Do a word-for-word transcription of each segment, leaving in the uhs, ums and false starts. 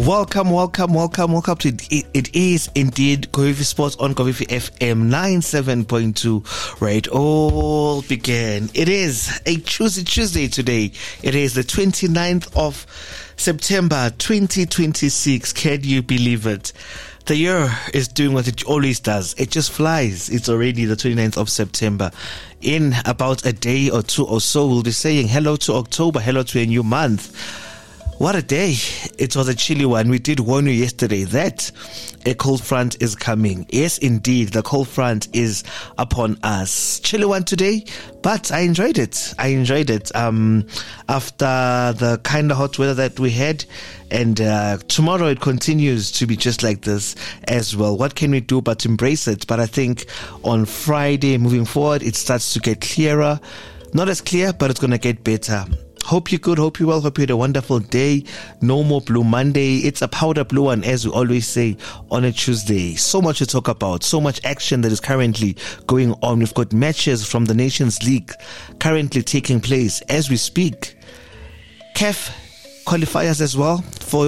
Welcome, welcome, welcome, welcome to it. It is indeed Kofifi Sports on Kofifi F M ninety-seven point two, where it all began. It is a Tuesday, Tuesday today. It is the twenty-ninth of September twenty twenty-six. Can you believe it? The year is doing what it always does. It just flies. It's already the twenty-ninth of September. In about a day or two or so, we'll be saying hello to October, hello to a new month. What a day. It was a chilly one. We did warn you yesterday that a cold front is coming. Yes, indeed, the cold front is upon us. Chilly one today, but I enjoyed it. I enjoyed it. Um, after the kind of hot weather that we had, and uh, tomorrow it continues to be just like this as well. What can we do but embrace it? But I think on Friday, moving forward, it starts to get clearer. Not as clear, but it's going to get better. Hope you're good, hope you're well, hope you had a wonderful day. No more Blue Monday. It's a powder blue one, as we always say, on a Tuesday. So much to talk about, so much action that is currently going on. We've got matches from the Nations League currently taking place as we speak. C A F qualifiers as well for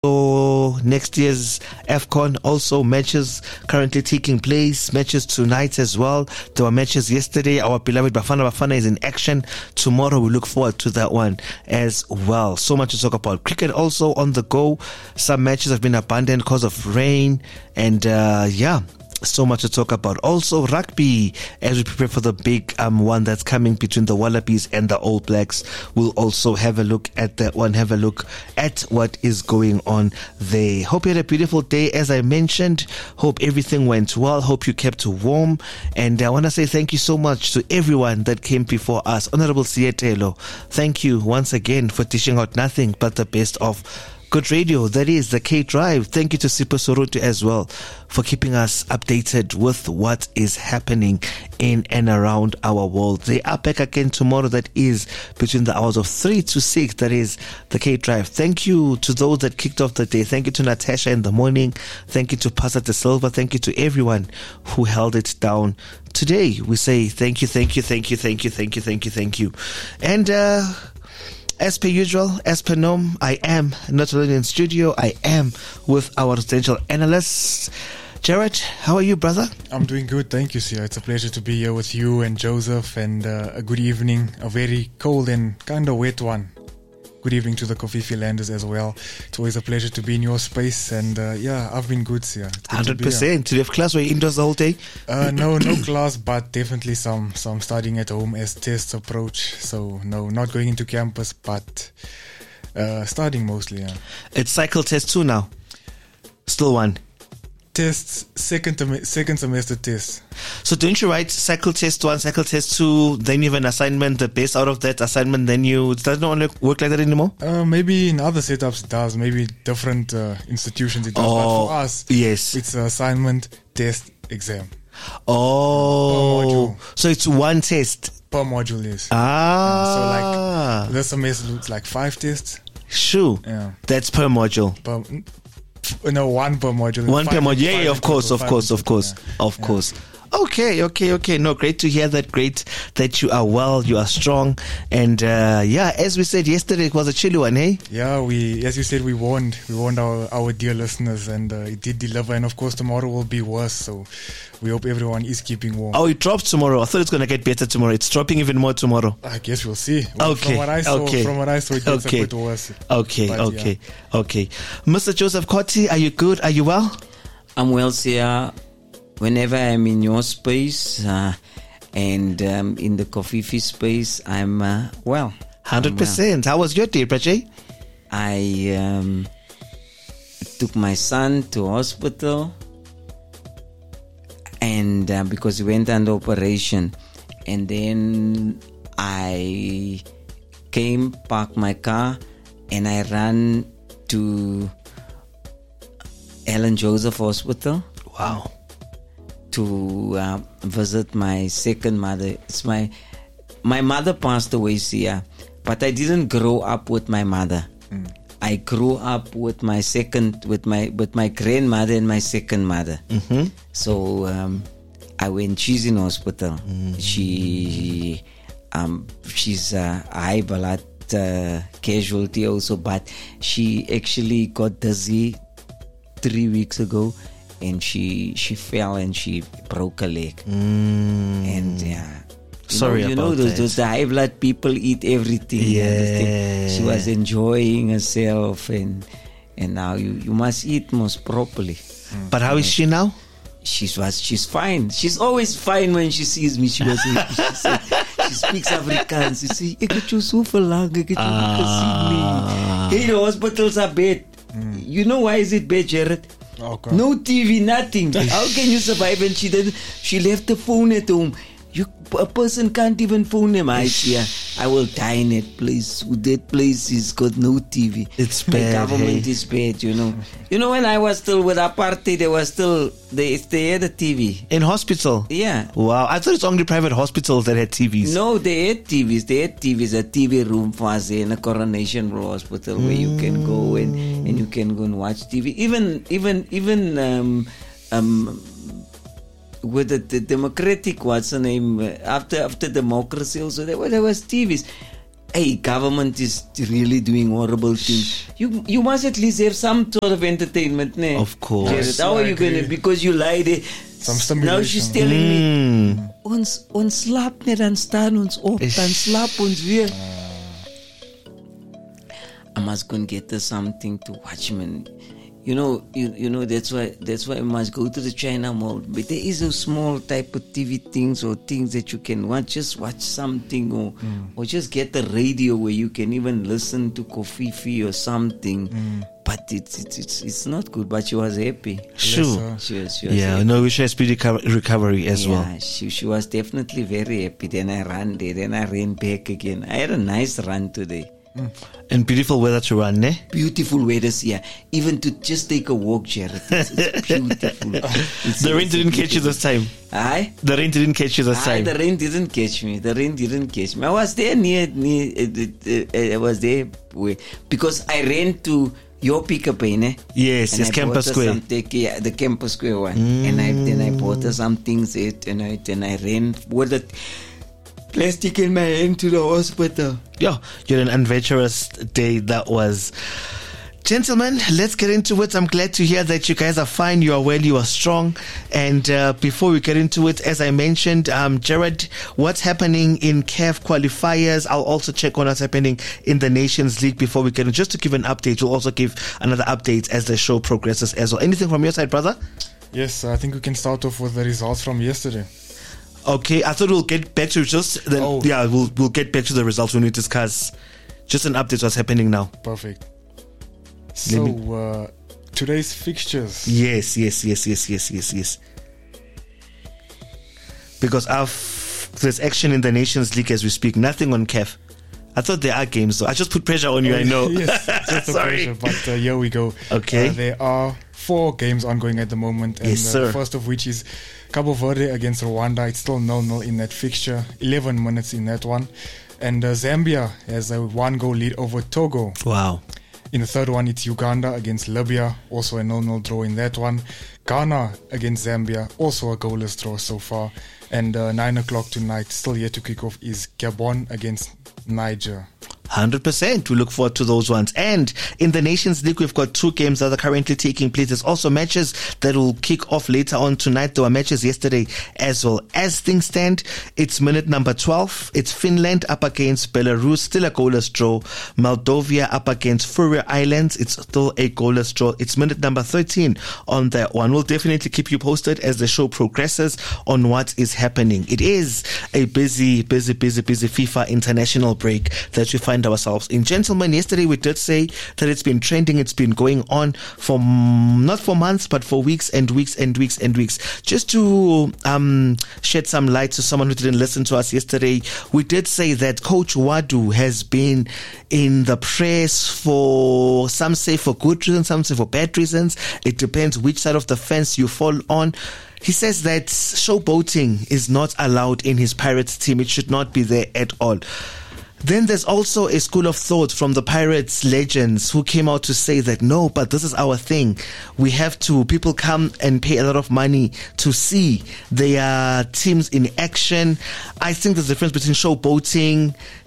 next year's AFCON. Also matches currently taking place, matches tonight as well. There were matches yesterday. Our beloved Bafana Bafana is in action tomorrow. We look forward to that one as well. So much to talk about. Cricket also on the go. Some matches have been abandoned because of rain, and uh, yeah, so much to talk about. Also rugby, as we prepare for the big um one that's coming between the Wallabies and the All Blacks. We'll also have a look at that one, have a look at what is going on there. Hope you had a beautiful day, as I mentioned. Hope everything went well. Hope you kept warm. And I want to say thank you so much to everyone that came before us. Honorable Sietelo, thank you once again for dishing out nothing but the best of good radio, that is the K Drive. Thank you to Sipho Sorutu as well for keeping us updated with what is happening in and around our world. They are back again tomorrow, that is between the hours of three to six, that is the K Drive. Thank you to those that kicked off the day. Thank you to Natasha in the morning. Thank you to Pastor De Silva. Thank you to everyone who held it down today. We say thank you, thank you, thank you, thank you, thank you, thank you, thank you. And uh as per usual, as per norm, I am not alone in studio. I am with our residential analysts. Jared, how are you, brother? I'm doing good, thank you, Sia. It's a pleasure to be here with you and Joseph, and uh, a good evening, a very cold and kind of wet one. Good evening to the Kofifi Landers as well. It's always a pleasure to be in your space, and uh, yeah, I've been good, Sia. It's good one hundred percent. To Do you have class? Were you indoors the whole day? Uh, no, no class, but definitely some, some studying at home as tests approach. So no, not going into campus, but uh, studying mostly, yeah. It's cycle test two now. Still one. Tests, second tem- second semester tests. So don't you write cycle test one, cycle test two, then you have an assignment, the base out of that assignment, then you, does it not work like that anymore? Uh, maybe in other setups it does, maybe different uh, institutions it does, oh, but for us, yes, it's an assignment, test, exam. Oh, so it's one test per module, yes. Ah, uh, so like this semester looks like five tests. Sure, yeah, that's per module. Per, No, one per module. One five, per module. Yeah, yeah, of course, total, of course, of course, yeah. of yeah. course. Okay, okay, okay. No, great to hear that. Great that you are well, you are strong. And uh, yeah, as we said yesterday, it was a chilly one, hey? Yeah, we, as you said, we warned, we warned our, our dear listeners, and uh, it did deliver. And of course, tomorrow will be worse. So we hope everyone is keeping warm. Oh, it drops tomorrow. I thought it's going to get better tomorrow. It's dropping even more tomorrow. I guess we'll see. Well, okay. From what I saw, okay. from what I saw, it gets okay. a bit worse. Okay, but, okay, yeah. okay. Mister Joseph Koti, are you good? Are you well? I'm well, Sia. Whenever I'm in your space uh, and um, in the Kofifi space, I'm uh, well. one hundred percent. Well. How was your day, Prachi? I um, took my son to hospital, and uh, because he went under operation, and then I came, parked my car, and I ran to Ellen Joseph Hospital. Wow. To uh, visit my second mother. It's my my mother passed away, Sia, but I didn't grow up with my mother. Mm. I grew up with my second, with my with my grandmother and my second mother. Mm-hmm. So um, I when she's in hospital, mm-hmm. she um, she's a high blood uh, casualty also, but she actually got dizzy three weeks ago, and she she fell and she broke a leg. Mm. And yeah. You Sorry know, you about know those, that. those the high blood people eat everything. Yeah. Understand? She was enjoying herself, and and now you, you must eat most properly. But how is she now? She was she's fine. She's always fine when she sees me. She was she, said, she speaks Afrikaans. She say, "Ek het jou so verlang, ek het jou nie gesien nie." Hey, the hospitals are bad. Mm. You know why is it bad, Jared? Okay. No T V, nothing. How can you survive? And she did. She left the phone at home. You, a person can't even phone them. I see. I will die in that place. That place is got no T V. It's The bad. government Hey? is bad. You know. You know when I was still with apartheid, they was still they they had a T V. In hospital? Yeah. Wow. I thought it's only private hospitals that had T Vs. No, they had T Vs. They had T Vs. A T V room for us in a Coronation Hospital where you can go and, and you can go and watch T V. Even even even um um with the, the Democratic what's the name uh, after after democracy also there was there was T Vs. Hey, government is really doing horrible things. You you must at least have some sort of entertainment, ne? Of course. Jared, how are I you going to? agree. Because you lie there. Some Now she's stimulation. telling me. Mm. Ons, ons slaap net, dan staan ons op, Ish. dan slaap ons weer. I must go and get her something to watch, man. You know, you, you know that's why that's why I must go to the China Mall. But there is a small type of T V things or things that you can watch. Just watch something, or Mm. or just get a radio where you can even listen to Kofifi or something. Mm. But it's, it's it's it's not good. But she was happy. Sure. sir. She was, she was Yeah, happy. no, we should have speedy reco- recovery as yeah, well. she, she was definitely very happy. Then I ran there. Then I ran back again. I had a nice run today. And beautiful weather to run, ne? Beautiful weather here. Even to just take a walk, Jared. It's, it's beautiful. It's, The rain it's didn't catch you beautiful. this time. Aye? The rain didn't catch you this Aye, time. the rain didn't catch me. The rain didn't catch me. I was there near, near uh, uh, uh, I was there where, because I ran to your pickup, eh? Yes, And yes, I Campus bought her Square. some take- yeah, the Campus Square one. And I then I bought her some things, it, and I then I ran with the plastic in my hand to the hospital. Yeah, you're an adventurous day that was. Gentlemen, let's get into it. I'm glad to hear that you guys are fine, you are well, you are strong. And uh, before we get into it, as I mentioned, um, Jared, what's happening in C A F qualifiers? I'll also check on what's happening in the Nations League before we get in. Just to give an update, we'll also give another update as the show progresses as well. Anything from your side, brother? Yes, I think we can start off with the results from yesterday. Okay, I thought we'll get back to just then. Oh. Yeah, we'll we'll get back to the results when we discuss. Just an update what's happening now. Perfect. So, me- uh, today's fixtures. Yes, yes, yes, yes, yes, yes, yes. Because I've, there's action in the Nations League as we speak. Nothing on C A F. I thought there are games, so I just put pressure on you. I know. Yes, just a Sorry. pressure, but uh, here we go. Okay. Uh, there are four games ongoing at the moment. And Yes, uh, sir. the first of which is Cabo Verde against Rwanda. It's still nil nil in that fixture. eleven minutes in that one. And uh, Zambia has a one goal lead over Togo. Wow. In the third one, it's Uganda against Libya, also a nil nil draw in that one. Ghana against Zambia, also a goalless draw so far. And uh, nine o'clock tonight, still yet to kick off, is Gabon against Niger. one hundred percent. We look forward to those ones. And in the Nations League, we've got two games that are currently taking place. There's also matches that will kick off later on tonight. There were matches yesterday as well. As things stand, it's minute number twelve. It's Finland up against Belarus, still a goalless draw. Moldova up against Faroe Islands. It's still a goalless draw. It's minute number thirteen on that one. We'll definitely keep you posted as the show progresses on what is happening. It is a busy, busy, busy, busy FIFA international break that we find ourselves in. Gentlemen, yesterday we did say that it's been trending, it's been going on for mm, not for months but for weeks and weeks and weeks and weeks. Just to um, shed some light to someone who didn't listen to us yesterday, we did say that Coach Wadu has been in the press for, some say for good reasons, some say for bad reasons. It depends which side of the fence you fall on. He says that showboating is not allowed in his Pirates team. It should not be there at all. Then there's also a school of thought from the Pirates legends who came out to say that no, but this is our thing. We have to, people come and pay a lot of money to see their teams in action. I think there's a difference between showboating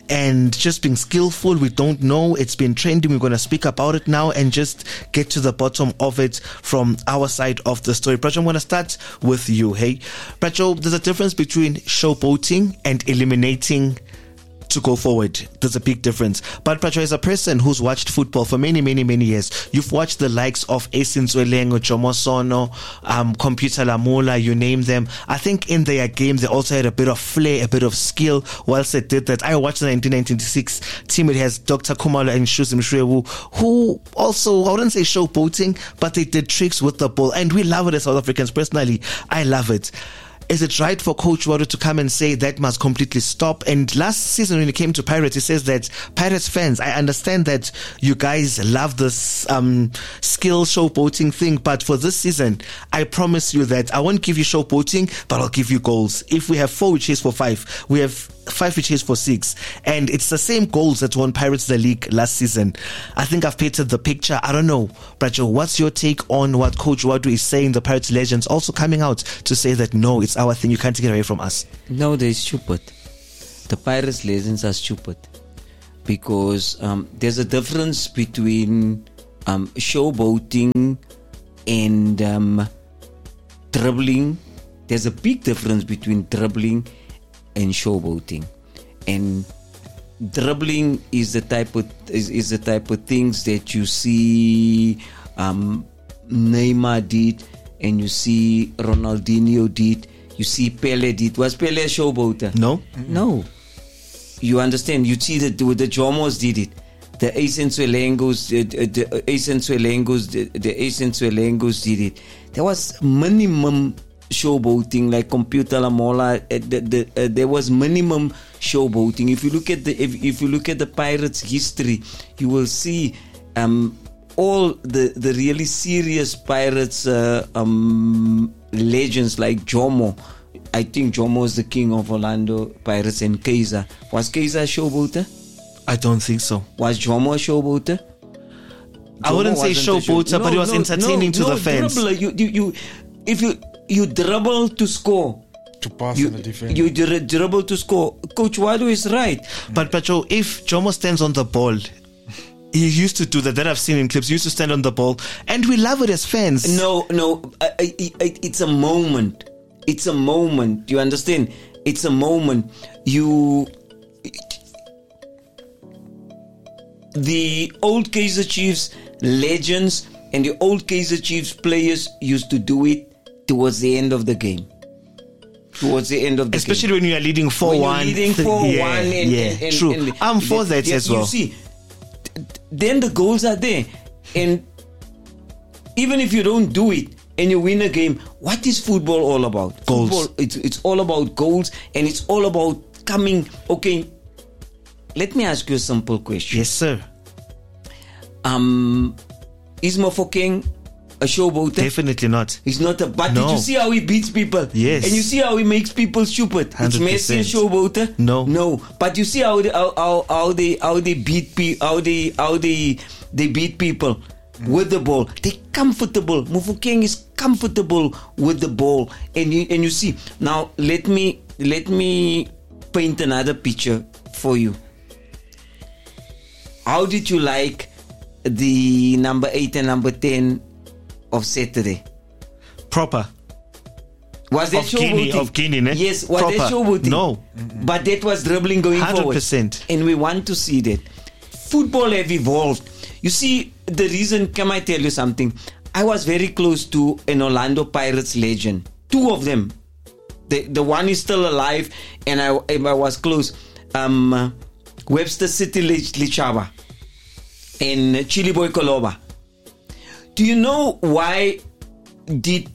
and just being skillful. We don't know. It's been trending. We're going to speak about it now and just get to the bottom of it from our side of the story. Pracho, I'm going to start with you. Hey, Pracho, there's a difference between showboating and eliminating to go forward. There's a big difference. But Pracho, as a person who's watched football for many, many, many years, you've watched the likes of Asin Zwelengo, Jomo Sono, um, Computer Lamula, you name them. I think in their game, they also had a bit of flair, a bit of skill whilst they did that. I watched the nineteen ninety-six team. It has Doctor Kumalo and Shuzim Shrewu, who also, I wouldn't say showboating, but they did tricks with the ball. And we love it as South Africans. Personally, I love it. Is it right for Coach Wado to come and say that must completely stop? And last season when he came to Pirates, he says that Pirates fans, I understand that you guys love this um, skill showboating thing, but for this season, I promise you that I won't give you showboating, but I'll give you goals. If we have four, we chase for five. We have five, we chase for six. And it's the same goals that won Pirates the league last season. I think I've painted the picture. I don't know. Bracho, what's your take on what Coach Wado is saying? The Pirates legends also coming out to say that no, it's our thing. You can't take it away from us. No, they're stupid. The Pirates legends are stupid. Because um, there's a difference between um, showboating and um, dribbling. There's a big difference between dribbling and showboating. And dribbling is the type of is, is the type of things that you see um, Neymar did, and you see Ronaldinho did, you see Pele did. Was Pele a showboater? No. Mm-hmm. No. You understand? You see that the, the Jomos did it. The Asin Zwelengos, the, the Asin Zwelengos, the, the Asin Zwelengos did it. There was minimum showboating, like Computer Lamola. Uh, the, the, uh, there was minimum showboating. If you look at the if, if you look at the Pirates' history, you will see um, all the the really serious Pirates uh, um, legends like Jomo. I think Jomo is the king of Orlando Pirates, and Kaiser. Was Kaiser a showboater? I don't think so. Was Jomo a showboater? I wouldn't say showboater, show, no, but he was no, entertaining no, to no, the fans. Dribbler, you, you, you, if you you dribble to score, to pass you, on the defense, you dr- dribble to score. Coach Wado is right. But Pacho, if Jomo stands on the ball, he used to do that. That I've seen in clips. He used to stand on the ball, and we love it as fans. No, no, I, I, I, it's a moment. It's a moment. You understand? It's a moment. You. The old Kaizer Chiefs legends and the old Kaizer Chiefs players used to do it towards the end of the game. Towards the end of the Especially game. when you are leading four one. When you're leading four one. Yeah, and, yeah, and, and, true. And, I'm for that yeah, as well. You see, then the goals are there. And even if you don't do it and you win a game, what is football all about? Goals. Football, it's, it's all about goals, and it's all about coming. Okay, let me ask you a simple question. Yes, sir. Um, is Mofokeng a showboater? Definitely not. He's not a. But No. did you see how he beats people? Yes. And you see how he makes people stupid? one hundred It's Messi percent. a showboater? No. No. But you see how they, how, how, how they how they beat people? How they how they they beat people mm. with the ball? They comfortable. Mofokeng is comfortable with the ball, and you and you see now. Let me let me paint another picture for you. How did you like the number eight and number ten of Saturday? Proper. Was that Of Guinea, showboating? of Guinea, ne? Yes, was Proper. that showboating? No. But that was dribbling going one hundred forward. percent. And we want to see that. Football have evolved. You see, the reason, can I tell you something? I was very close to an Orlando Pirates legend. Two of them. The the one is still alive, and I, and I was close. Um, Webster City Lichaba and Chili Boy Koloba. Do you know why did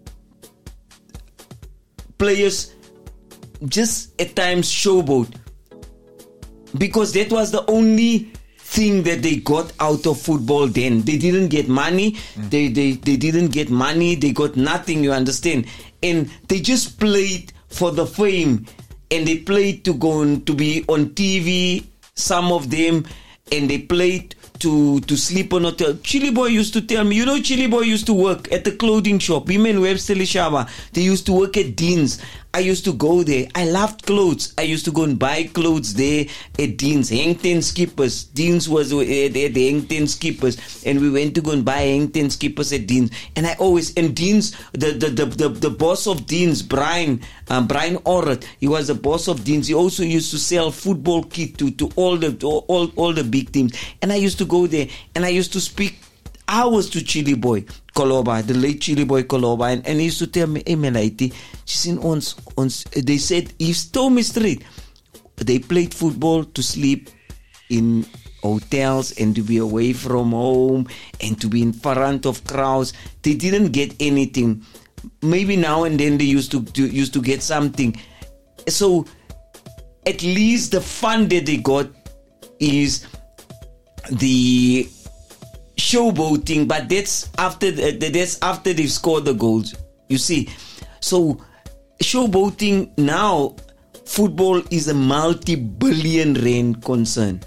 players just at times showboat? Because that was the only thing that they got out of football then. They didn't get money. Mm. They, they, they didn't get money. They got nothing, you understand? And they just played for the fame. And they played to go on, to be on T V, some of them. And they played to to sleep on hotel. Chili Boy used to tell me, you know, Chili Boy used to work at the clothing shop. Him and Webster Lishaba, they used to work at Dean's. I used to go there. I loved clothes. I used to go and buy clothes there at Dean's. Hengten Skippers. Dean's was at, at the Hengten Skippers. And we went to go and buy Hengten Skippers at Dean's. And I always, and Dean's, the the the, the, the boss of Dean's, Brian, um, Brian Orrit, he was the boss of Dean's. He also used to sell football kit to, to all the to all, all the big teams. And I used to go there and I used to speak hours to Chili Boy Koloba, the late Chili Boy Koloba, and, and he used to tell me, hey Melaiti, sien ons, ons, they said, he's told me straight, they played football to sleep in hotels and to be away from home and to be in front of crowds. They didn't get anything. Maybe now and then they used to, to used to get something. So at least the fun that they got is the showboating, but that's after the, that's after they've scored the goals. You see, so showboating now, football is a multi-billion rand concern.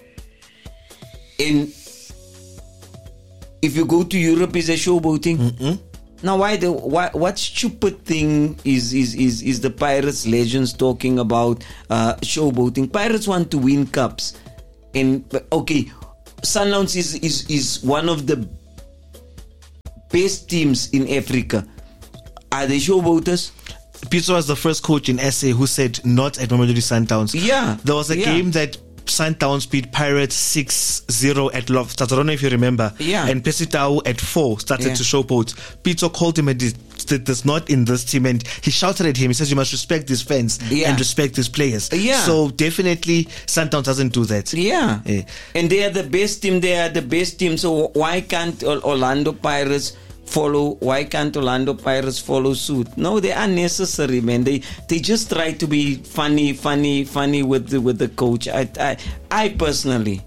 And if you go to Europe, is a showboating. Mm-mm. Now, why the why, what stupid thing is is is is the Pirates legends talking about uh, showboating? Pirates want to win cups, and okay. Sundowns is, is, is one of the best teams in Africa. Are they showboaters? Peter was the first coach in S A who said not at Mamelodi Sundowns. Yeah. There was a yeah. game that Sundowns beat Pirates six zero at Loftus. I don't know if you remember. Yeah. And Pesitao at four started yeah. to showboat. Peter called him and said, "There's not in this team." And he shouted at him. He says, "You must respect these fans yeah. and respect these players." Yeah. So definitely Sundowns doesn't do that. Yeah. yeah. And they are the best team. They are the best team. So why can't Orlando Pirates follow? Why can't Orlando Pirates follow suit? No, they are necessary, man. They they just try to be funny, funny, funny with the, with the coach. I I I personally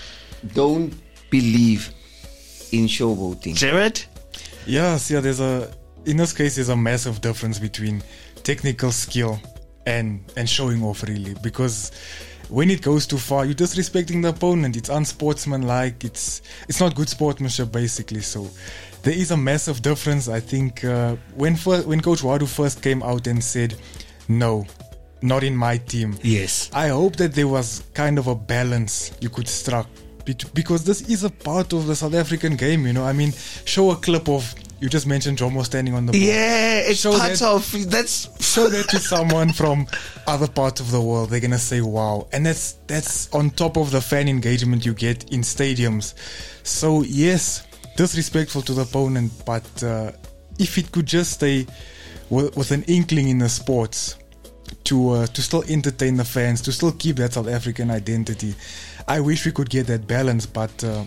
don't believe in showboating. Jared? Yes, yeah. There's a in this case there's a massive difference between technical skill and and showing off, really, because when it goes too far, you're disrespecting the opponent. It's unsportsmanlike. It's it's not good sportsmanship, basically. So there is a massive difference. I think uh, when first, when Coach Wadu first came out and said, "No, not in my team." Yes. I hope that there was kind of a balance you could strike, because this is a part of the South African game. You know, I mean, show a clip of. You just mentioned Jomo standing on the ball. Yeah, it's show part that, of that's show that to someone from other parts of the world. They're gonna say, "Wow!" And that's that's on top of the fan engagement you get in stadiums. So yes, disrespectful to the opponent, but uh, if it could just stay w- with an inkling in the sports to uh, to still entertain the fans, to still keep that South African identity, I wish we could get that balance, but. Uh,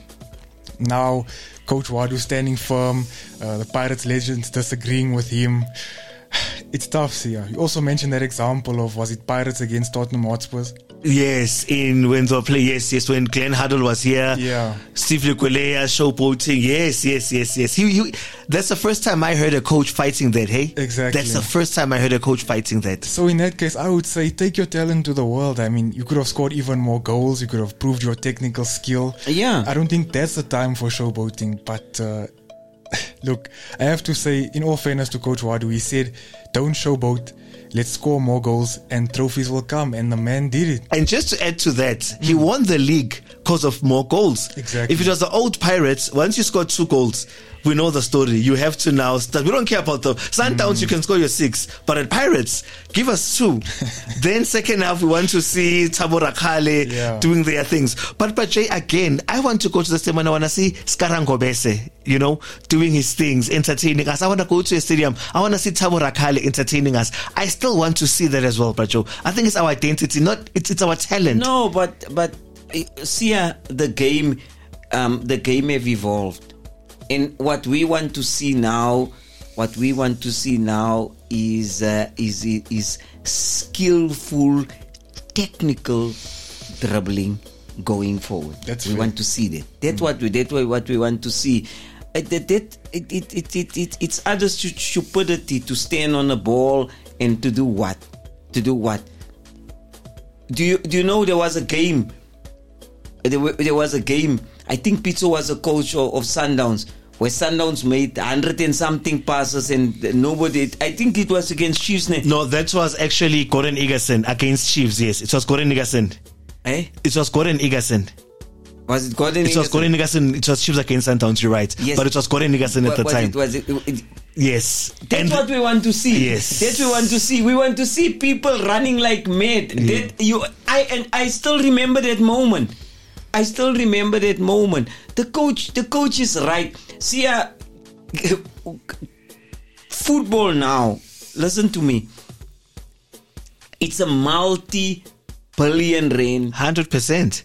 Now, Coach Wadu standing firm, uh, the Pirates legends disagreeing with him. It's tough, Sia. You also mentioned that example of, was it Pirates against Tottenham Hotspurs? Yes, in when they play, yes, yes, when Glenn Huddle was here, yeah, Steve Lekwelea showboating, yes, yes, yes, yes. He, he, that's the first time I heard a coach fighting that. Hey, exactly. That's the first time I heard a coach fighting that. So in that case, I would say take your talent to the world. I mean, you could have scored even more goals. You could have proved your technical skill. Yeah, I don't think that's the time for showboating. But uh, look, I have to say, in all fairness to Coach Wadu, he said, "Don't showboat. Let's score more goals and trophies will come." And the man did it. And just to add to that, mm. he won the league because of more goals. Exactly. If it was the old Pirates, once you scored two goals, we know the story. You have to now start. We don't care about the Sundowns. Mm. You can score your six. But at Pirates, give us two. Then second half, we want to see Thabo Rakhale yeah. doing their things. But, but Jay, again, I want to go to the stadium and I want to see Skarango Bese, you know, doing his things, entertaining us. I want to go to a stadium. I want to see Thabo Rakhale entertaining us. I still want to see that as well, Brajo. I think it's our identity, not it's it's our talent. No, but but see, uh, the game, um, the game have evolved, and what we want to see now, what we want to see now is uh, is is skillful, technical dribbling going forward. That's we fair. want to see that. That's mm. what we. That's what we want to see. Uh, that, that it, it, it, it, it, it's other stupidity to stand on a ball and to do what? To do what? Do you do you know there was a game? There, were, there was a game I think Pitso was a coach of, of Sundowns, where Sundowns made hundred and something passes and nobody. I think it was against Chiefs. No, that was actually Gordon Egerson against Chiefs. Yes, it was Gordon Egerson. Eh? It was Gordon Egerson. Was it Gordon? It was Gordon Egerson. It was Chiefs against Sundowns. You're right. Yes. But it was Gordon Egerson at the was time. It, was it, it, yes. That's and what we want to see. Yes. That's what we want to see. We want to see people running like mad. Yeah. That you, I, and I still remember that moment. I still remember that moment. The coach, the coach is right. See, uh, football now. Listen to me. It's a multi-billion rand one hundred percent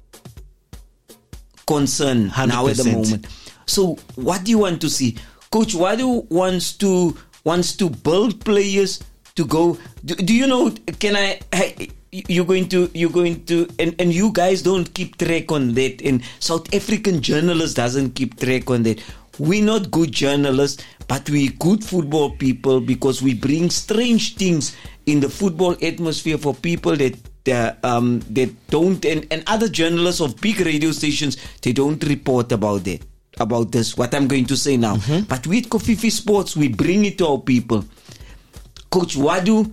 concern one hundred percent. now at the moment. So what do you want to see? Coach Wadu wants to wants to build players to go. Do, do you know, can I, I you're going to you're going to and, and you guys don't keep track on that, and South African journalists doesn't keep track on that. We're not good journalists, but we're good football people because we bring strange things in the football atmosphere for people that uh, um, that don't, and, and other journalists of big radio stations, they don't report about that, about this, what I'm going to say now. Mm-hmm. But with Kofifi Sports, we bring it to our people. Coach Wadu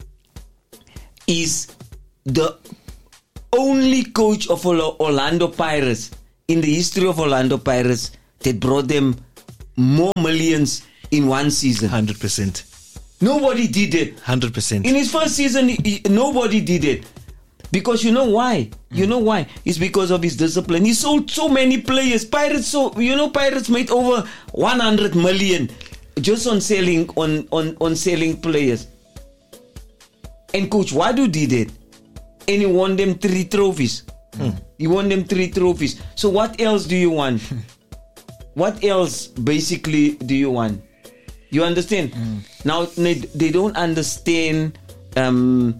is the only coach of Orlando Pirates in the history of Orlando Pirates that brought them more millions in one season. one hundred percent. Nobody did it. one hundred percent. In his first season, he, he, nobody did it. Because you know why? Mm. You know why? It's because of his discipline. He sold so many players. Pirates, so you know, Pirates made over one hundred million just on selling on, on, on selling players. And Coach Wadu did it. And he won them three trophies. Mm. He won them three trophies. So what else do you want? What else basically do you want? You understand? Mm. Now they, they don't understand um,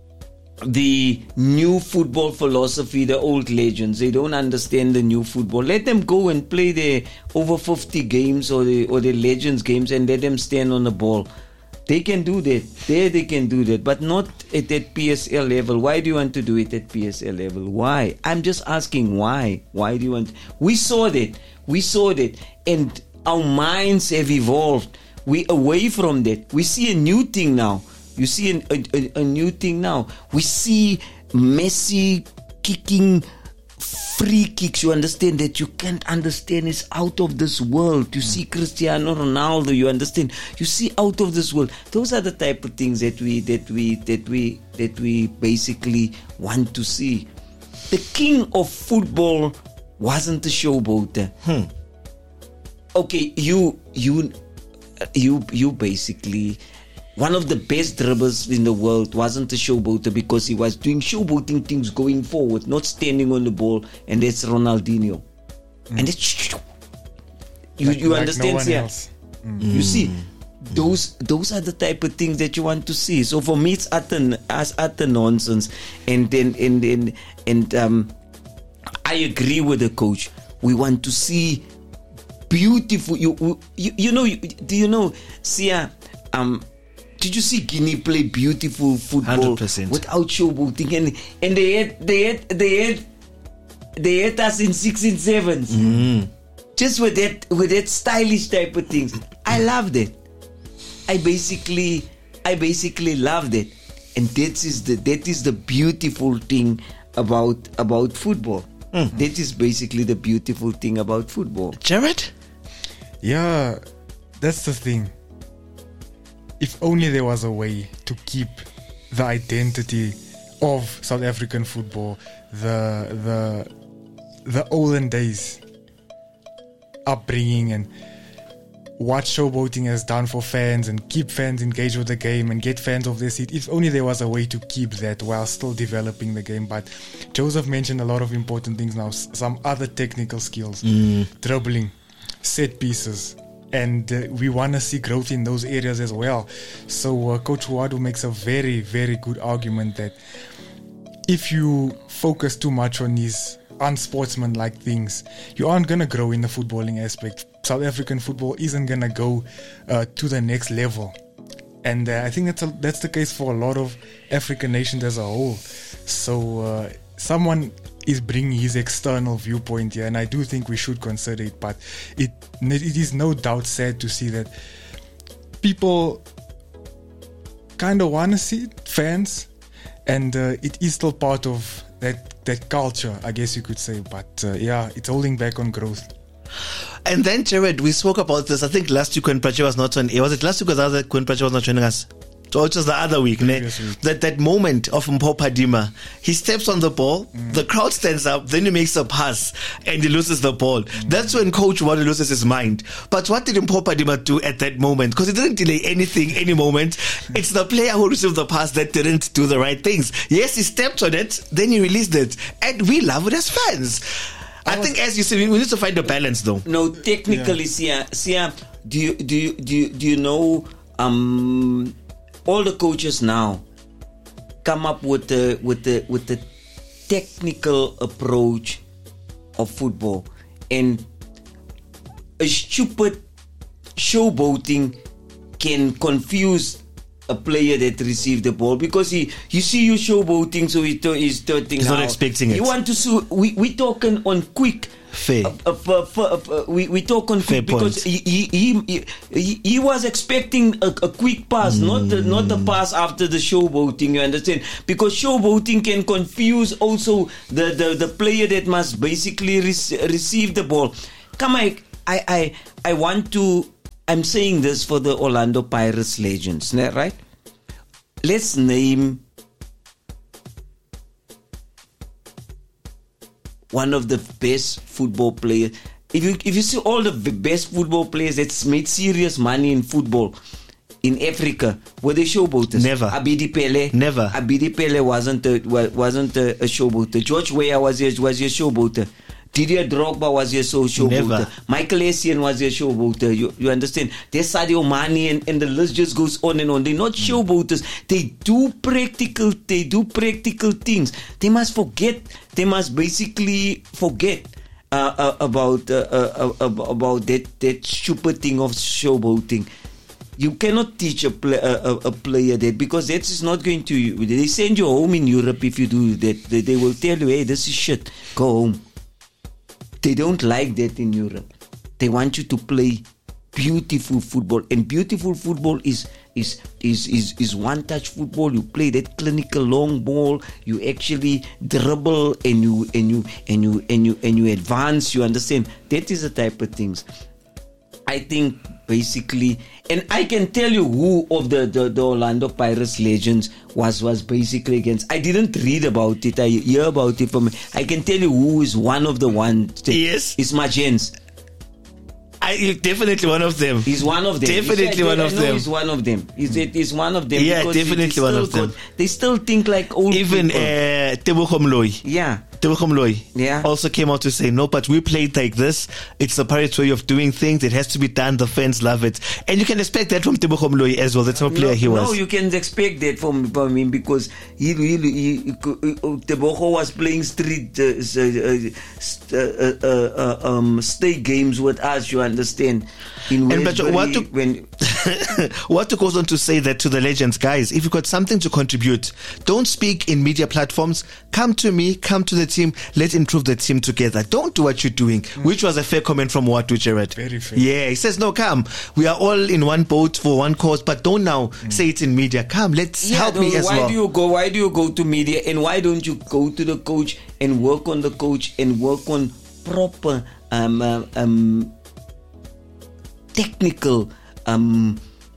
the new football philosophy, the old legends. They don't understand the new football. Let them go and play their over fifty games or the or the legends games and let them stand on the ball. They can do that. There they can do that, but not at that P S L level. Why do you want to do it at P S L level? Why? I'm just asking why. Why do you want? We saw that. We saw that. And our minds have evolved. We away from that. We see a new thing now. You see an, a, a, a new thing now. We see Messi kicking free kicks. You understand that you can't understand. It's out of this world. You see Cristiano Ronaldo. You understand. You see out of this world. Those are the type of things that we that we that we that we basically want to see. The king of football wasn't a showboater. Hmm. Okay, you you you you basically. One of the best dribblers in the world wasn't a showboater because he was doing showboating things going forward, not standing on the ball, and that's Ronaldinho. Mm. And that's you, like, you like understand, no yeah? Mm. You see, those those are the type of things that you want to see. So for me, it's utter as utter nonsense, and then and and and um, I agree with the coach. We want to see beautiful. You you you know? Do you know? See, uh, um. Did you see Guinea play beautiful football one hundred percent without showboating? And and they had they had they had they had us in six and sevens, mm. just with that with that stylish type of things. I loved it. I basically I basically loved it, and that is the that is the beautiful thing about about football. Mm. That is basically the beautiful thing about football. Jared? Yeah, that's the thing. If only there was a way to keep the identity of South African football, the the the olden days upbringing, and what showboating has done for fans, and keep fans engaged with the game and get fans off their seat. If only there was a way to keep that while still developing the game. But Joseph mentioned a lot of important things now. Some other technical skills, mm. dribbling, set pieces. And uh, we want to see growth in those areas as well. So uh, Coach Wadu makes a very, very good argument that if you focus too much on these unsportsmanlike things, you aren't going to grow in the footballing aspect. South African football isn't going to go uh, to the next level. And uh, I think that's, a, that's the case for a lot of African nations as a whole. So uh, someone is bringing his external viewpoint here, and I do think we should consider it. But it it is no doubt sad to see that people kind of want to see it, fans, and uh, it is still part of that that culture, I guess you could say. But uh, yeah, it's holding back on growth. And then, Jared, we spoke about this. I think last week when Prache was not on air. Was it last week or the other when Prache was not joining us? So it was the other week, ne? week. That that moment of Mpho Phadima, he steps on the ball, mm. the crowd stands up, then he makes a pass and he loses the ball. Mm. That's when Coach Wadu loses his mind. But what did Mpho Phadima do at that moment? Because he didn't delay anything, any moment. It's the player who received the pass that didn't do the right things. Yes, he stepped on it, then he released it, and we love it as fans. I, I think, as you said, we need to find a balance, though. No, technically, yeah. Sia, Sia, do you do you do you, do you know? Um, all the coaches now come up with the with the with the technical approach of football, and a stupid showboating can confuse a player that received the ball, because he you see you showboating, so he th- he's thinking he's not expecting it. You want to sue? We we talking on quick. Fair. Uh, uh, uh, uh, uh, we we talk on Fair quick because he he, he he he was expecting a, a quick pass, mm. not the, not the pass after the showboating. You understand? Because showboating can confuse also the, the, the player that must basically re- receive the ball. Come, I I I I want to. I'm saying this for the Orlando Pirates legends, right? Let's name one of the best football players. If you if you see all the best football players that's made serious money in football in Africa, were they showboaters? Never. Abidi Pele. Never. Abidi Pele wasn't a, wasn't a, a showboater. George Weah was a, was a showboater. Didier Drogba was a so showboater. Never. Michael Essien was a showboater. You, you understand? There's Sadio Mane, and, and the list just goes on and on. They're not showboaters. They do practical. They do practical things. They must forget. They must basically forget uh, uh, about uh, uh, uh, about that that stupid thing of showboating. You cannot teach a, play, a, a player that, because that is not going to. They send you home in Europe if you do that. They, they will tell you, "Hey, this is shit. Go home." They don't like that in Europe. They want you to play beautiful football, and beautiful football is is is is, is one-touch football. You play that clinical long ball. You actually dribble and you and you and you and you and you advance. You understand? That is the type of things. I think basically, and I can tell you who of the, the, the Orlando Pirates legends was, was basically against. I didn't read about it. I hear about it from. I can tell you who is one of the ones. Yes. It's Majens. I, definitely one of them. He's one of them. Definitely said, one I of know them. He's one of them. He's, he's one of them. Yeah, definitely one of them. Got, they still think like old Even people. uh, Tebogo Mloyi. Yeah. Tebogo Mloyi yeah. also came out to say, no, but we played like this. It's the Pirates way of doing things. It has to be done. The fans love it. And you can expect that from Tebogo Mloyi as well. That's what player no, he was. No, you can expect that from, from him, because he really, he, he, Tebogo was playing street uh, uh, uh, uh, uh, um, state games with us, you understand. In and but what to, when what to goes on to say that to the legends, guys, if you've got something to contribute, don't speak in media platforms. Come to me, come to the team. Let's improve the team together. Don't do what you're doing, mm. which was a fair comment from Watu, Jared. Very fair. Yeah, he says, no, come. We are all in one boat for one cause, but don't now mm. say it in media. Come, let's yeah, help me as why well. Do you go, why do you go to media, and why don't you go to the coach and work on the coach and work on proper um, uh, um, technical um,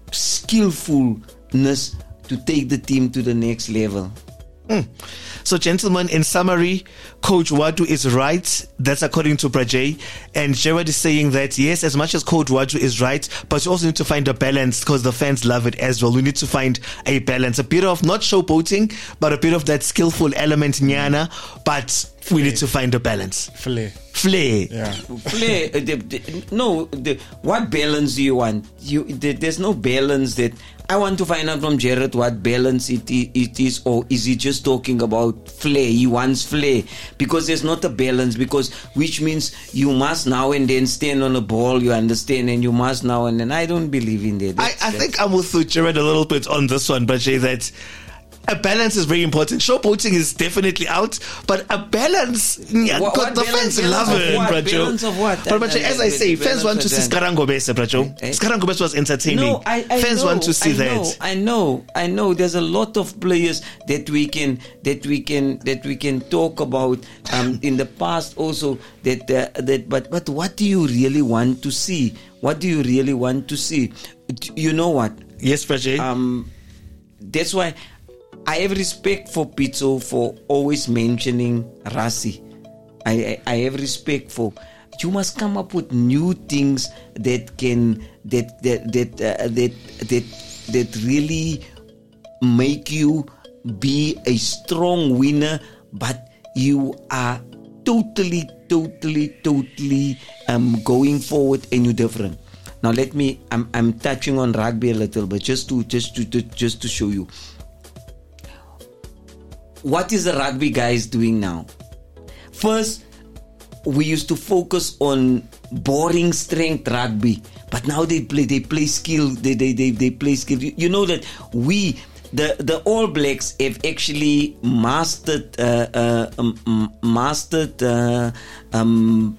skillfulness to take the team to the next level? Mm. So, gentlemen, in summary, Coach Wadu is right. That's according to Prache. And Jared is saying that, yes, as much as Coach Wadu is right, but you also need to find a balance, because the fans love it as well. We need to find a balance. A bit of not showboating, but a bit of that skillful element, nyana. But we need to find a balance. Flair. Flair. Yeah. Flair. Uh, the, the, no, the, what balance do you want? You, the, there's no balance that. I want to find out from Jared what balance it, it is, or is he just talking about flair? He wants flair, because there's not a balance, because which means you must now and then stand on a ball, you understand, and you must now and then. I don't believe in that. I, I think I'm with Jared a little bit on this one, but Jay, that a balance is very important. Showboating is definitely out, but a balance, yeah, What- God, what the balance- fans love balance of it, what? Bracho. Balance of what? But Bracho, And- as and- I say, balance fans want to of see that. Skarangobese, Bracho. Eh, eh. Skarangobese was entertaining. No, I, I fans know, want to see I know, that. I know, I know. There's a lot of players that we can that we can that we can talk about um, in the past also. That uh, that, but but what do you really want to see? What do you really want to see? You know what? Yes, Bracho. Um, that's why I have respect for Pizzo for always mentioning Rassie. I, I I have respect for. You must come up with new things that can that that that uh, that that that really make you be a strong winner, but you are totally, totally, totally um, going forward and you're different. Now let me. I'm I'm touching on rugby a little bit just to just to, to just to show you. What is the rugby guys doing now? First, we used to focus on boring strength rugby, but now they play they play skill. They they they, they play skill. You, you know that we the the All Blacks have actually mastered uh, uh, um, mastered uh, um,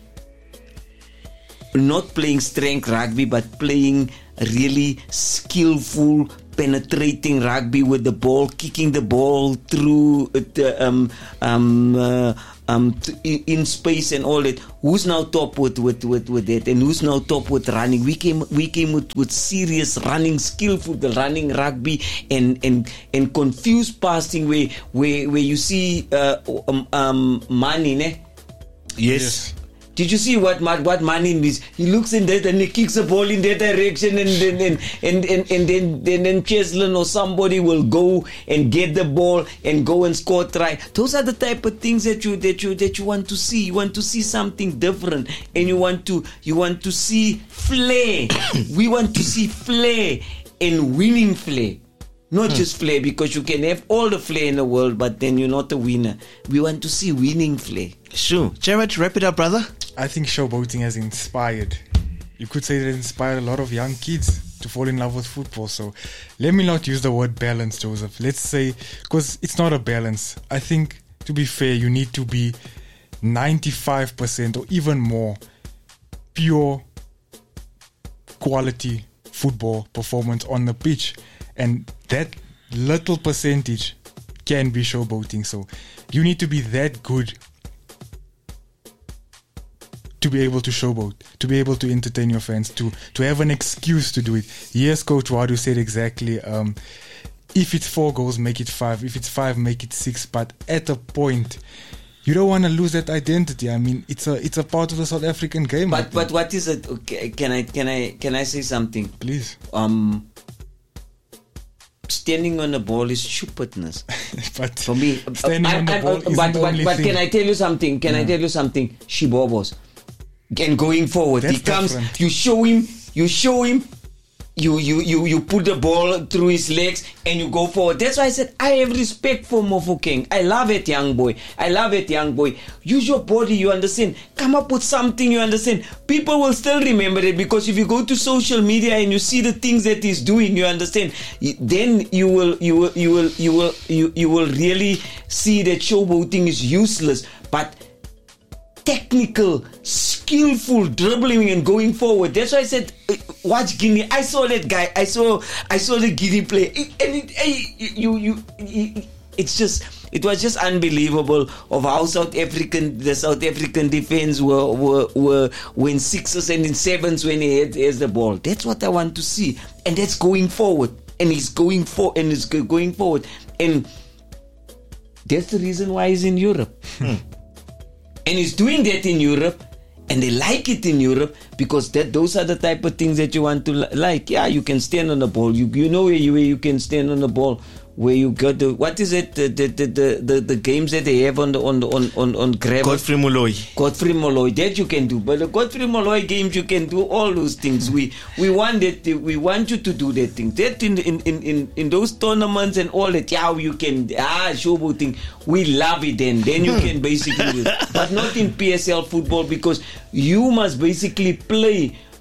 not playing strength rugby, but playing really skillful, penetrating rugby with the ball, kicking the ball through the, um, um, uh, um, t- in space and all that. Who's now top with, with, with, with that? And who's now top with running? We came we came with, with serious running, skillful the running rugby and and and confused passing where where where you see uh, um, um, Mani, ne? yes. Yes. Did you see what Ma- what Mani means? He looks in that and he kicks the ball in that direction, and then and and and, and then then, then Cheslin or somebody will go and get the ball and go and score try. Those are the type of things that you that you that you want to see. You want to see something different, and you want to you want to see flair. We want to see flair and winning flair. Not Hmm. just flair, because you can have all the flair in the world, but then you're not a winner. We want to see winning flair. Sure. Jared, wrap it up, brother. I think showboating has inspired, you could say that it inspired a lot of young kids to fall in love with football. So let me not use the word balance, Joseph. Let's say, because it's not a balance. I think, to be fair, you need to be ninety-five percent or even more pure quality football performance on the pitch. And that little percentage can be showboating. So you need to be that good to be able to showboat, to be able to entertain your fans, to to have an excuse to do it. Yes, Coach Wadu said exactly, um, if it's four goals, make it five. If it's five, make it six. But at a point, you don't want to lose that identity. I mean, it's a it's a part of the South African game. I But think. but what is it? Okay, can I can I can I say something? Please. Um, standing on the ball is stupidness But for me. standing I- on the I- ball I- isn't but the but, only but thing. can I tell you something? Can I tell you something? Shibobos. And going forward, That's he comes. different. You show him. You show him. You, you you you put the ball through his legs and you go forward. That's why I said I have respect for Mofokeng. I love it, young boy. I love it, young boy. Use your body, you understand. Come up with something, you understand. People will still remember it, because if you go to social media and you see the things that he's doing, you understand. y- Then you will you will you will you will you, you will really see that showboating is useless. But technical, skillful dribbling and going forward. That's why I said, uh, watch Guinea. I saw that guy. I saw, I saw the Guinea play, It- and it, eh, you, you, you, it's just, it was just unbelievable of how South African, the South African defense were were were, were in sixes and in sevens when he had, has the ball. That's what I want to see, and that's going forward, and he's going for, and he's go- going forward, and that's the reason why he's in Europe. And he's doing that in Europe, and they like it in Europe, because that those are the type of things that you want to li- like. Yeah, you can stand on the ball. You you know where you where you can stand on the ball, where you got the what is it the the the the, the, the games that they have on the on the, on on on gravel. Godfrey Molloy. Godfrey Molloy, that you can do. But the Godfrey Molloy games, you can do all those things. We we want that. We want you to do that thing. That in in in in, in those tournaments and all that. Yeah, you can ah showboating. We love it. Then then you can basically do it. But not in P S L football, because you must basically play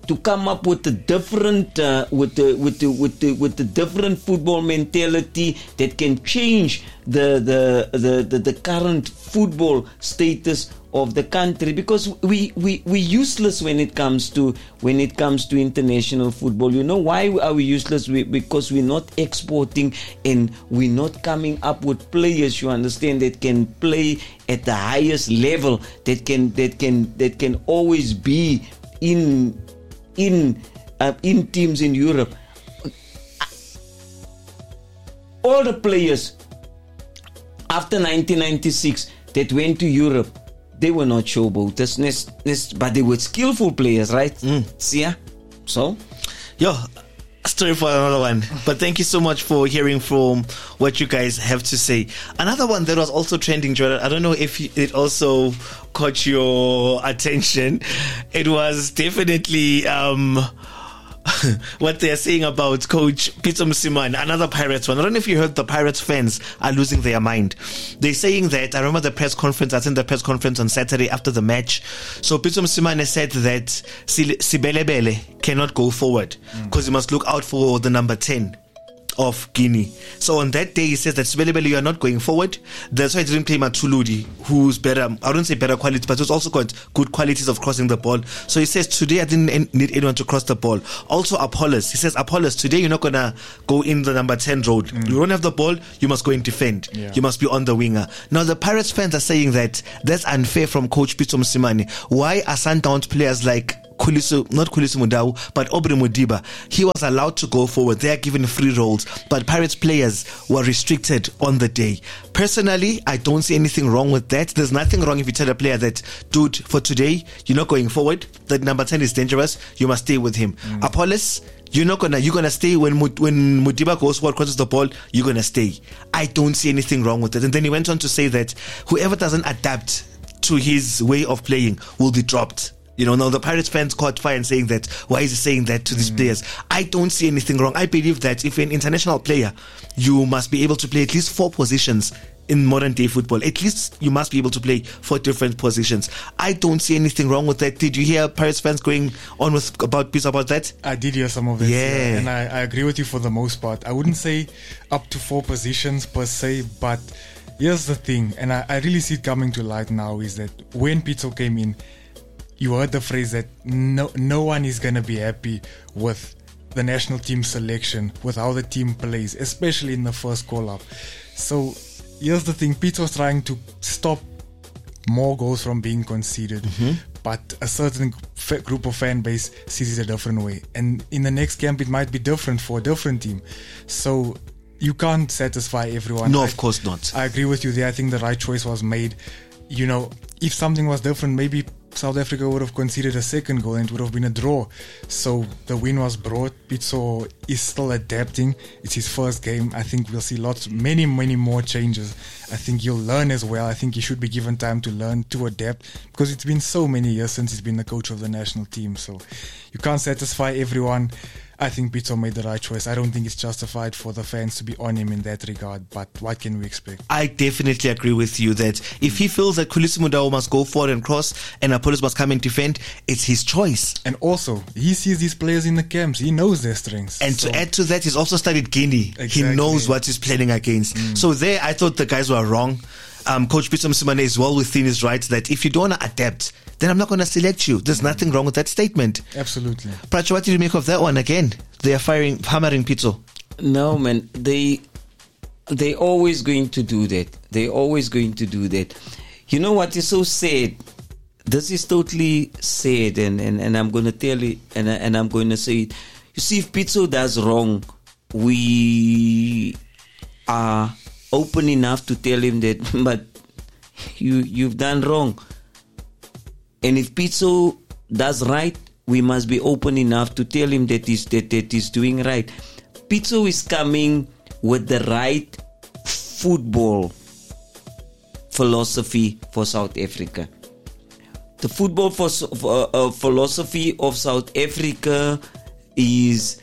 to come up with a different, uh, with the with the with the with the different football mentality that can change the the the the, the current football status of the country, because we we we useless when it comes to when it comes to international football. You know why are we useless? We, because we're not exporting and we're not coming up with players, you understand, that can play at the highest level, that can that can that can always be in in uh, in teams in Europe. All the players after nineteen ninety-six that went to Europe, they were not showboaters, but they were skillful players, right? Mm. See ya? So? Yo, story for another one. But thank you so much for hearing from what you guys have to say. Another one that was also trending, Jordan, I don't know if it also caught your attention. It was definitely... Um, what they're saying about Coach Pitso Mosimane, another Pirates one. I don't know if you heard the Pirates fans are losing their mind. They're saying that, I remember the press conference, I think the press conference on Saturday after the match. So Pitso Mosimane said that Sibelebele cannot go forward because mm. he must look out for the number ten of Guinea. So on that day he says that Sibelebele, you are not going forward. That's why he didn't play Matuludi, who's better, I don't say better quality, but who's also got good qualities of crossing the ball. So he says today I didn't need anyone to cross the ball. Also Apollos, he says Apollos, today you're not gonna go in the number ten road. Mm. You don't have the ball, you must go and defend. Yeah. You must be on the winger. Now the Pirates fans are saying that that's unfair from Coach Pitso Mosimane. Why are Sundowns players like Khuliso, not Khuliso Mudau, but Aubrey Modiba, he was allowed to go forward. They are given free roles, but Pirates players were restricted on the day. Personally, I don't see anything wrong with that. There's nothing wrong if you tell a player that, dude, for today, you're not going forward. That number ten is dangerous. You must stay with him. Mm. Apollos, you're not gonna, you're gonna stay when when Modiba goes forward, crosses the ball, you're gonna stay. I don't see anything wrong with it. And then he went on to say that whoever doesn't adapt to his way of playing will be dropped. You know, now the Pirates fans caught fire and saying that, why is he saying that to these mm. players? I don't see anything wrong. I believe that if you're an international player, you must be able to play at least four positions in modern day football. At least you must be able to play four different positions. I don't see anything wrong with that. Did you hear Pirates fans going on with about piece about that? I did hear some of that. Yeah. And I, I agree with you for the most part. I wouldn't say up to four positions per se, but here's the thing, and I, I really see it coming to light now, is that when Pitso came in, you heard the phrase that no no one is going to be happy with the national team selection, with how the team plays, especially in the first call-up. So here's the thing, Pitso was trying to stop more goals from being conceded, mm-hmm. but a certain f- group of fan base sees it a different way. And in the next camp, it might be different for a different team. So you can't satisfy everyone. No, I, of course not. I agree with you there. I think the right choice was made. You know, if something was different, maybe South Africa would have conceded a second goal and it would have been a draw. So the win was brought. Pitso is still adapting. It's his first game. I think we'll see lots, many, many more changes. I think he'll learn as well. I think he should be given time to learn, to adapt, because it's been so many years since he's been the coach of the national team. So you can't satisfy everyone. I think Pitso made the right choice. I don't think it's justified for the fans to be on him in that regard, but what can we expect? I definitely agree with you that if he feels that Khuliso Mudau must go forward and cross and Apollos must come and defend, it's his choice. And also, he sees these players in the camps. He knows their strengths. And so. To add to that, he's also studied Guinea. Exactly. He knows what he's playing against. Mm. So there, I thought the guys were wrong. Um, Coach Pitso Mosimane is well within his rights that if you don't want to adapt, then I'm not going to select you. There's nothing wrong with that statement. Absolutely. Prachi, what did you make of that one again? They are firing, hammering Pitso. No, man. They, they're always going to do that. They're always going to do that. You know what is so sad? This is totally sad, and, and, and I'm going to tell you, and, and I'm going to say it. You see, if Pitso does wrong, we are open enough to tell him that, but you, you've done wrong. And if Pitso does right, we must be open enough to tell him that he's, that, that he's doing right. Pitso is coming with the right football philosophy for South Africa. The football for, uh, uh, philosophy of South Africa is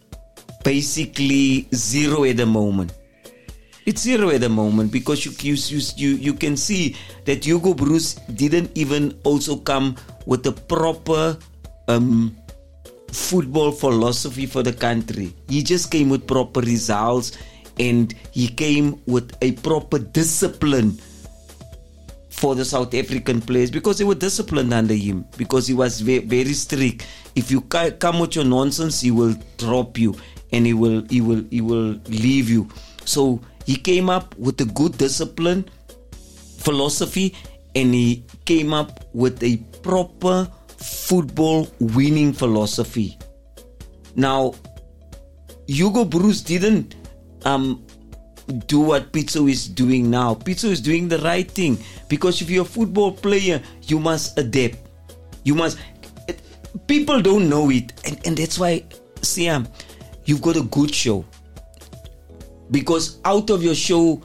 basically zero at the moment. It's zero at the moment because you you you you can see that Hugo Broos didn't even also come with a proper um, football philosophy for the country. He just came with proper results, and he came with a proper discipline for the South African players, because they were disciplined under him, because he was very, very strict. If you come with your nonsense, he will drop you, and he will he will he will leave you. So he came up with a good discipline philosophy, and he came up with a proper football winning philosophy. Now, Hugo Broos didn't um do what Pitso is doing now. Pitso is doing the right thing, because if you're a football player, you must adapt. You must. It, people don't know it, and, and that's why, Siam, you've got a good show, because out of your show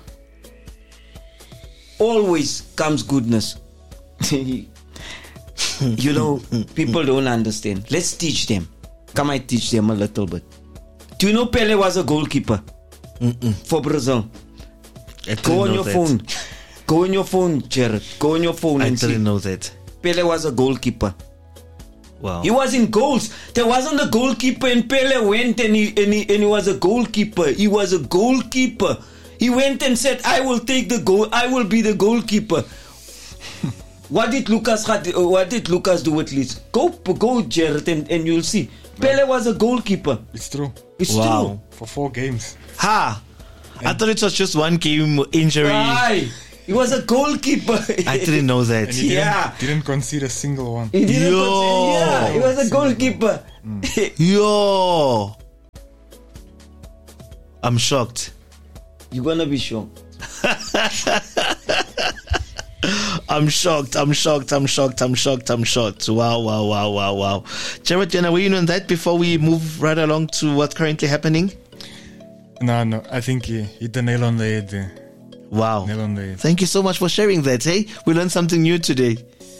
always comes goodness. You know, people don't understand. Let's teach them. Come, I teach them a little bit. Do you know Pele was a goalkeeper? Mm-mm. For Brazil? Go on your that. phone. Go on your phone, Jared. Go on your phone. I and didn't see. know that. Pele was a goalkeeper. Wow. He was in goals. There wasn't a goalkeeper, and Pele went and he, and he, and he was a goalkeeper. He was a goalkeeper. He went and said, I will take the goal. I will be the goalkeeper. What did Lucas What did Lucas do with Leeds? Go, go, Jared, and, and you'll see. Pele was a goalkeeper. It's true. It's wow. true. For four games. Ha! And I thought it was just one game injury. Aye. He was a goalkeeper. I didn't know that. And he Yeah. didn't, didn't concede a single one. He didn't Yo. concede- Yeah, he was a goalkeeper. Mm. Yo! I'm shocked. You're gonna be shocked. I'm shocked, I'm shocked, I'm shocked, I'm shocked, I'm shocked. Wow, wow, wow, wow, wow. Jared, Jenna, were you on that before we move right along to what's currently happening? No, no. I think he hit the nail on the head there. Wow. Nail on the head. Thank you so much for sharing that, hey? We learned something new today.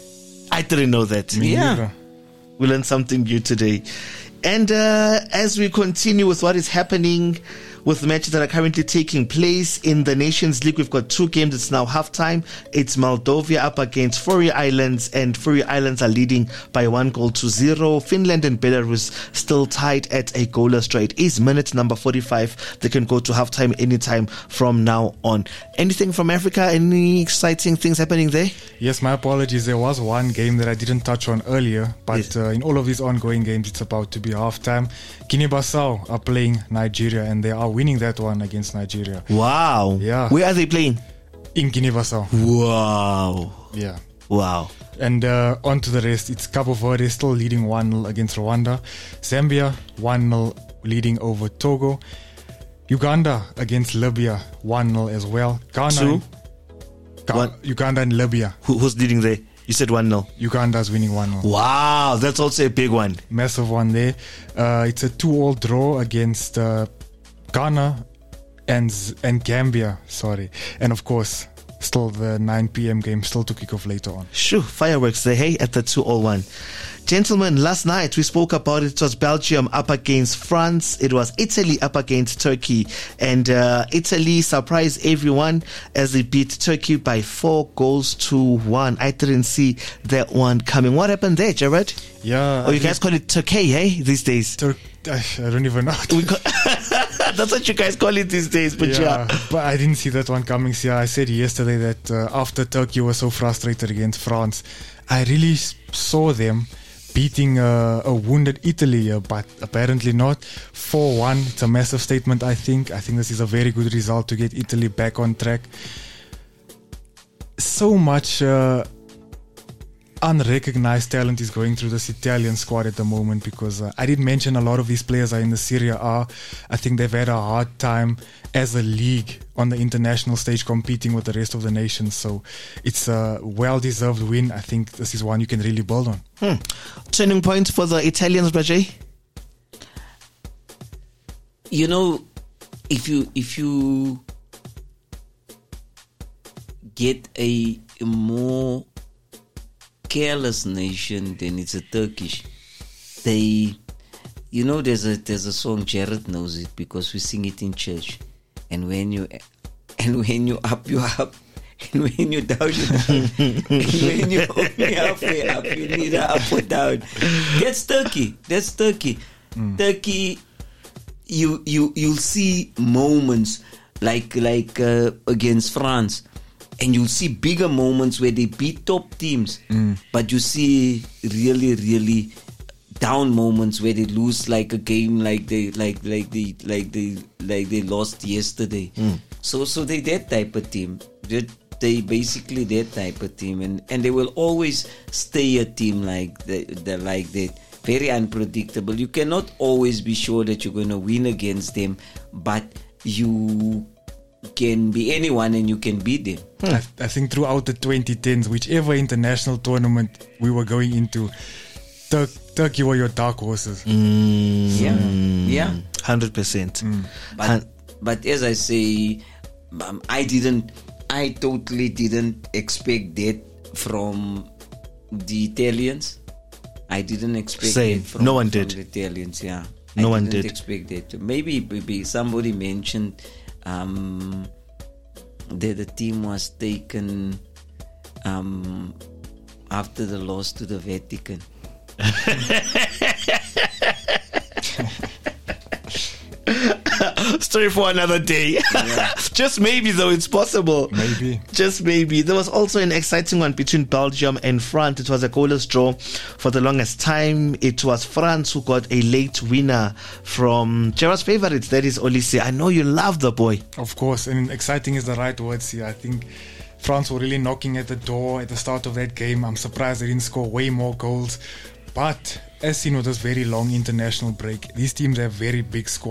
I didn't know that. Me Yeah. neither. We learned something new today. And uh, as we continue with what is happening with the matches that are currently taking place in the Nations League, we've got two games. It's now halftime. It's Moldova up against Faroe Islands, and Faroe Islands are leading by one goal to zero. Finland and Belarus still tied at a goalless draw. It is minute number forty-five. They can go to halftime anytime from now on. Anything from Africa? Any exciting things happening there? Yes, my apologies. There was one game that I didn't touch on earlier, but Yes. uh, in all of these ongoing games, it's about to be halftime. Guinea-Bissau are playing Nigeria, and they are winning that one against Nigeria. Wow. Yeah. Where are they playing? In Guinea-Bissau. Wow. Yeah. Wow. And uh, on to the rest. It's Cabo Verde still leading one nil against Rwanda. Zambia one nil leading over Togo. Uganda against Libya one nil as well. Ghana, Two? Ga- One. Uganda and Libya. Who, who's leading there? You said one nil. Uganda's winning one nil. Wow. That's also a big one. Massive one there. Uh, it's a two-all draw against uh, Ghana and Z- and Gambia. Sorry, and of course, still the nine p.m. game still to kick off later on. Sure, fireworks there, hey, at the two oh one. Gentlemen, last night we spoke about it. It was Belgium up against France. It was Italy up against Turkey. And uh, Italy surprised everyone as they beat Turkey by four goals to one. I didn't see that one coming. What happened there, Jared? Yeah. Oh, you guys call it Turkey, hey, these days? Tur- I don't even know. We call- That's what you guys call it these days, but yeah. Yeah, but I didn't see that one coming. See, I said yesterday that uh, after Turkey was so frustrated against France, I really s- saw them beating uh, a wounded Italy, uh, but apparently not. four one, it's a massive statement, I think. I think this is a very good result to get Italy back on track. So much uh, unrecognized talent is going through this Italian squad at the moment, because uh, I did mention a lot of these players are in the Serie A. I think they've had a hard time as a league on the international stage competing with the rest of the nations. So it's a well-deserved win. I think this is one you can really build on. Hmm. Turning point for the Italians, Rajay? You know, if you if you get a, a more careless nation, then it's a Turkish. They, you know, there's a there's a song, Jared knows it because we sing it in church. And when you and when you up, you up, And when you're down, you're down. And when you're only halfway up, you need a up or down. That's Turkey. That's Turkey. Mm. Turkey, you you you'll see moments like like uh, against France, and you'll see bigger moments where they beat top teams, mm. but you see really really down moments where they lose like a game like they like like they like they like they lost yesterday. Mm. So so they that type of team. They they basically that type of team, and, and they will always stay a team like the, the like that. Very unpredictable. You cannot always be sure that you're going to win against them, but you can be anyone and you can beat them. Hmm. I, I think throughout the twenty tens, whichever international tournament we were going into, Tur- Turkey were your dark horses. Mm. Yeah, yeah, one hundred percent. Mm. But, Han- but as I say, um, I didn't, I totally didn't expect that from the Italians. I didn't expect Same. it from, no one from did. the Italians, yeah. No I one didn't did. expect it. Maybe, maybe somebody mentioned um, that the team was taken um, after the loss to the Vatican. Story for another day. Yeah. Just maybe, though, it's possible. Maybe. Just maybe. There was also an exciting one between Belgium and France. It was a goalless draw for the longest time. It was France who got a late winner from Gerard's favorites, that is Olise. I know you love the boy. Of course, and exciting is the right word here. I think France were really knocking at the door at the start of that game. I'm surprised they didn't score way more goals. But as seen with this very long international break, these teams have very big scores.